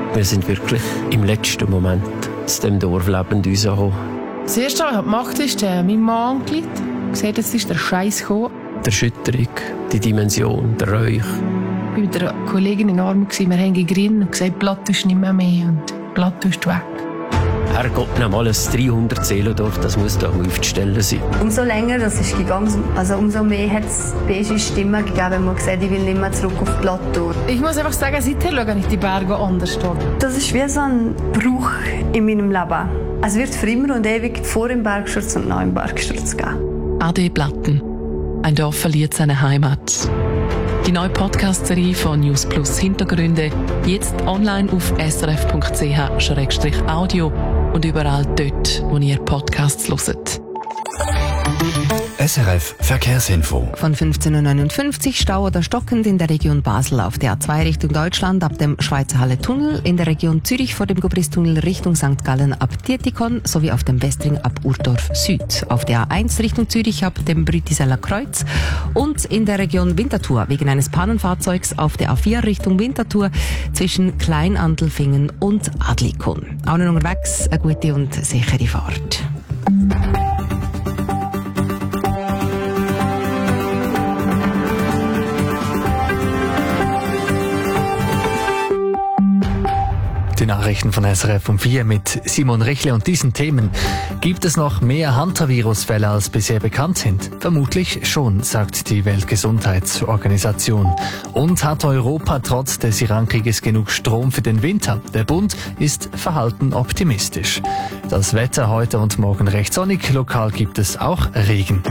Wir sind wirklich im letzten Moment aus dem Dorf lebend rausgekommen. Das Erste, was ich gemacht habe, ist mein Mann angerufen. Gesagt, jetzt ist der Scheiß gekommen. Die Erschütterung, die Dimension, der Räuch. Ich war mit einer Kollegin in Arm, wir haben gegrinnt und gesagt, Blatt ist nicht mehr und Blatt ist weg. Herrgott, nimm alles 300 Seelendorf, das muss da aufzustellen sein. Umso länger das ist gegangen, also umso mehr hat es beige Stimmen gegeben, wenn man gesagt, ich will nicht mehr zurück auf die Plateau. Ich muss einfach sagen, seither schaue ich die Berge anders an. Das ist wie so ein Bruch in meinem Leben. Es wird für immer und ewig vor dem Bergsturz und nach dem Bergsturz geben. Ade Blatten. Ein Dorf verliert seine Heimat. Die neue Podcast-Serie von News Plus Hintergründe jetzt online auf srf.ch/audio und überall dort, wo ihr Podcasts hört. SRF Verkehrsinfo. Von 15.59 Uhr Stau oder stockend in der Region Basel auf der A2 Richtung Deutschland ab dem Schweizer Halle-Tunnel, in der Region Zürich vor dem Gubris-Tunnel Richtung St. Gallen ab Dietikon sowie auf dem Westring ab Urdorf Süd. Auf der A1 Richtung Zürich ab dem Brütiseller Kreuz und in der Region Winterthur wegen eines Pannenfahrzeugs auf der A4 Richtung Winterthur zwischen Kleinandelfingen und Adlikon. Allen unterwegs eine gute und sichere Fahrt. Die Nachrichten von SRF um 4 mit Simon Rechle und diesen Themen. Gibt es noch mehr Hantavirus-Fälle als bisher bekannt sind? Vermutlich schon, sagt die Weltgesundheitsorganisation. Und hat Europa trotz des Iran-Krieges genug Strom für den Winter? Der Bund ist verhalten optimistisch. Das Wetter heute und morgen recht sonnig, lokal gibt es auch Regen.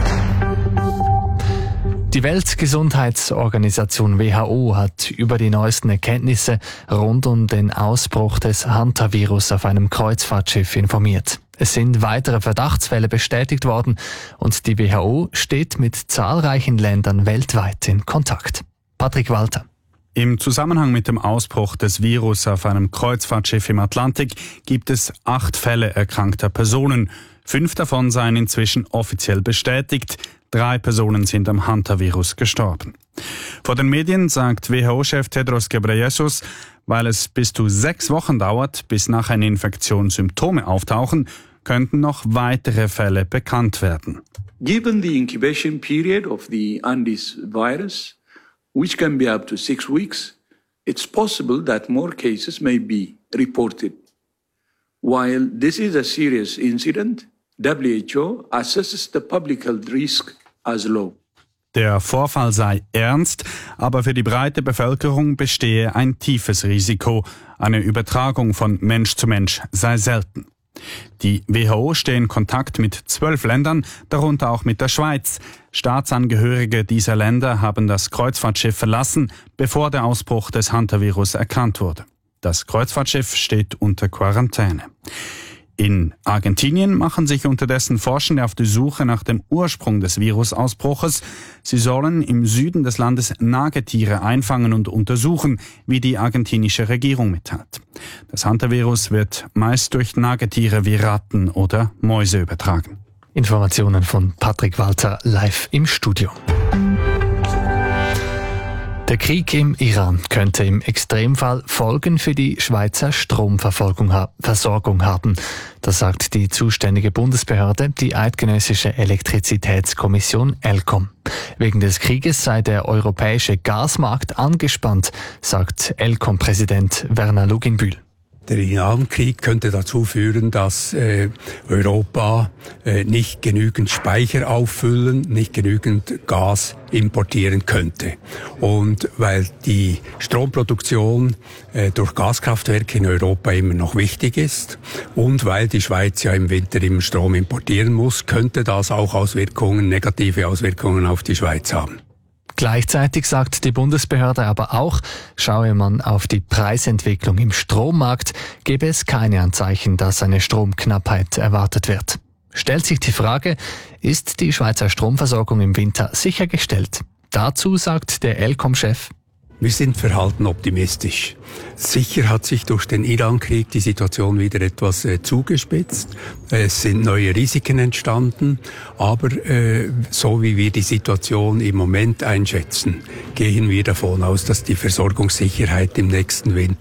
Die Weltgesundheitsorganisation WHO hat über die neuesten Erkenntnisse rund um den Ausbruch des Hantavirus auf einem Kreuzfahrtschiff informiert. Es sind weitere Verdachtsfälle bestätigt worden und die WHO steht mit zahlreichen Ländern weltweit in Kontakt. Patrick Walter. Im Zusammenhang mit dem Ausbruch des Virus auf einem Kreuzfahrtschiff im Atlantik gibt es 8 Fälle erkrankter Personen. 5 davon seien inzwischen offiziell bestätigt. 3 Personen sind am Hantavirus gestorben. Vor den Medien sagt WHO-Chef Tedros Ghebreyesus, weil es bis zu 6 Wochen dauert, bis nach einer Infektion Symptome auftauchen, könnten noch weitere Fälle bekannt werden. Given the incubation period of the Andes virus, which can be up to 6 weeks, it's possible that more cases may be reported. While this is a serious incident, WHO assesses the public health risk as low. Der Vorfall sei ernst, aber für die breite Bevölkerung bestehe ein tiefes Risiko. Eine Übertragung von Mensch zu Mensch sei selten. Die WHO steht in Kontakt mit 12 Ländern, darunter auch mit der Schweiz. Staatsangehörige dieser Länder haben das Kreuzfahrtschiff verlassen, bevor der Ausbruch des Hantavirus erkannt wurde. Das Kreuzfahrtschiff steht unter Quarantäne. In Argentinien machen sich unterdessen Forschende auf die Suche nach dem Ursprung des Virusausbruches. Sie sollen im Süden des Landes Nagetiere einfangen und untersuchen, wie die argentinische Regierung mitteilt. Das Hantavirus wird meist durch Nagetiere wie Ratten oder Mäuse übertragen. Informationen von Patrick Walter live im Studio. Der Krieg im Iran könnte im Extremfall Folgen für die Schweizer Stromversorgung haben. Das sagt die zuständige Bundesbehörde, die Eidgenössische Elektrizitätskommission ElCom. Wegen des Krieges sei der europäische Gasmarkt angespannt, sagt ElCom-Präsident Werner Luginbühl. Der Irankrieg könnte dazu führen, dass Europa nicht genügend Speicher auffüllen, nicht genügend Gas importieren könnte. Und weil die Stromproduktion durch Gaskraftwerke in Europa immer noch wichtig ist und weil die Schweiz ja im Winter immer Strom importieren muss, könnte das auch negative Auswirkungen auf die Schweiz haben. Gleichzeitig sagt die Bundesbehörde aber auch, schaue man auf die Preisentwicklung im Strommarkt, gebe es keine Anzeichen, dass eine Stromknappheit erwartet wird. Stellt sich die Frage, ist die Schweizer Stromversorgung im Winter sichergestellt? Dazu sagt der ElCom-Chef: Wir sind verhalten optimistisch. Sicher hat sich durch den Iran-Krieg die Situation wieder etwas zugespitzt. Es sind neue Risiken entstanden. Aber so wie wir die Situation im Moment einschätzen, gehen wir davon aus, dass die Versorgungssicherheit im nächsten Winter